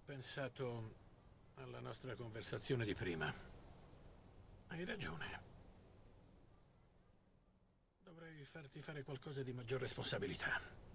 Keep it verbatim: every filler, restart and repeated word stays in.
pensato alla nostra conversazione di prima. Hai ragione. Dovrei farti fare qualcosa di maggior responsabilità.